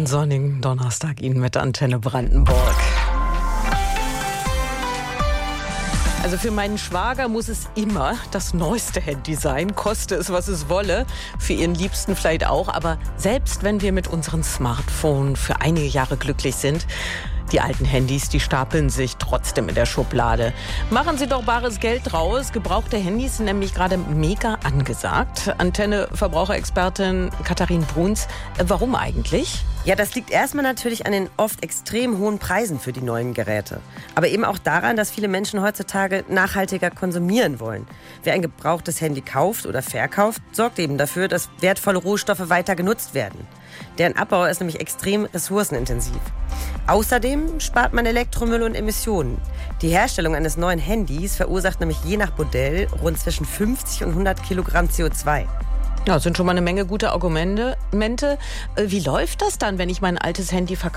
sonnigen Donnerstag Ihnen mit Antenne Brandenburg. Also für meinen Schwager muss es immer das neueste Handy sein, koste es, was es wolle. Für Ihren Liebsten vielleicht auch. Aber selbst wenn wir mit unseren Smartphones für einige Jahre glücklich sind, die alten Handys, die stapeln sich trotzdem in der Schublade. Machen Sie doch bares Geld draus. Gebrauchte Handys sind nämlich gerade mega angesagt. Antenne-Verbraucherexpertin Katharin Bruns, warum eigentlich? Ja, das liegt erstmal natürlich an den oft extrem hohen Preisen für die neuen Geräte. Aber eben auch daran, dass viele Menschen heutzutage nachhaltiger konsumieren wollen. Wer ein gebrauchtes Handy kauft oder verkauft, sorgt eben dafür, dass wertvolle Rohstoffe weiter genutzt werden. Deren Abbau ist nämlich extrem ressourcenintensiv. Außerdem spart man Elektromüll und Emissionen. Die Herstellung eines neuen Handys verursacht nämlich je nach Modell rund zwischen 50 und 100 Kilogramm CO2. Ja, das sind schon mal eine Menge gute Argumente. Wie läuft das dann, wenn ich mein altes Handy verkaufe